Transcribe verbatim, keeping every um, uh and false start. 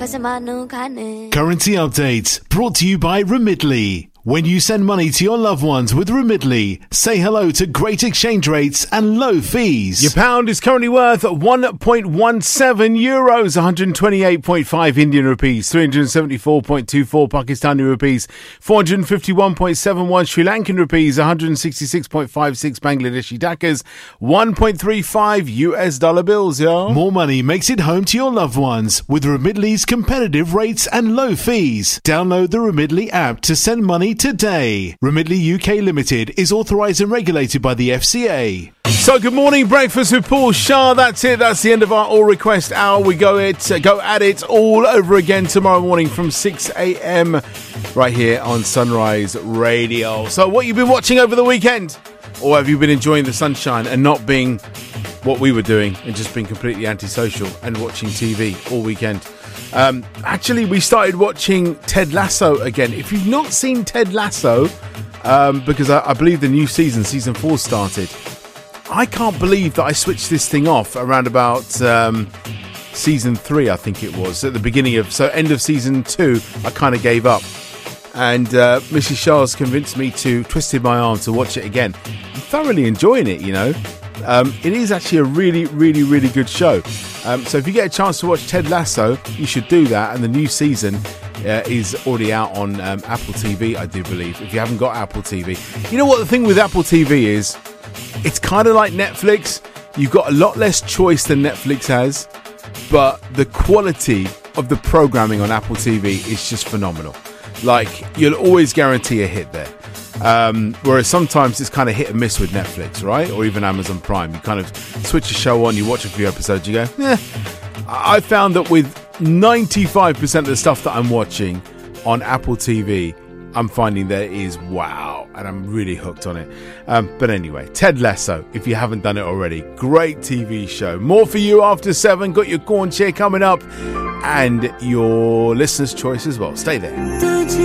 Currency updates brought to you by Remitly. When you send money to your loved ones with Remitly, say hello to great exchange rates and low fees. Your pound is currently worth one point one seven euros, one hundred twenty-eight point five Indian rupees, three hundred seventy-four point two four Pakistani rupees, four hundred fifty-one point seven one Sri Lankan rupees, one hundred sixty-six point five six Bangladeshi takas, one point three five U S dollar bills, yo. More money makes it home to your loved ones with Remitly's competitive rates and low fees. Download the Remitly app to send money today. Remitly U K Limited is authorised and regulated by the F C A. So good morning, breakfast with Paul Shah. That's it. That's the end of our all request hour. We go it, uh, go at it all over again tomorrow morning from six a.m. right here on Sunrise Radio. So what you been watching over the weekend? Or have you been enjoying the sunshine and not being what we were doing and just being completely antisocial and watching T V all weekend? Um, actually, we started watching Ted Lasso again. If you've not seen Ted Lasso, um, because I, I believe the new season, season four started, I can't believe that I switched this thing off around about um, season three, I think it was, at the beginning of, so end of season two, I kind of gave up. And uh, Missus Shah's convinced me to, twisted my arm to watch it again. I'm thoroughly enjoying it, you know. Um, it is actually a really, really, really good show. Um, so if you get a chance to watch Ted Lasso, you should do that. And the new season uh, is already out on um, Apple T V, I do believe, if you haven't got Apple T V. You know what the thing with Apple T V is? It's kind of like Netflix. You've got a lot less choice than Netflix has, but the quality of the programming on Apple T V is just phenomenal. Like, you'll always guarantee a hit there. Um, whereas sometimes it's kind of hit and miss with Netflix, right? Or even Amazon Prime. You kind of switch a show on, you watch a few episodes, you go, eh. I found that with ninety-five percent of the stuff that I'm watching on Apple T V, I'm finding that it is wow, and I'm really hooked on it. Um, but anyway, Ted Lasso, if you haven't done it already, great T V show. More for you after seven. Got your corn chair coming up and your listener's choice as well. Stay there.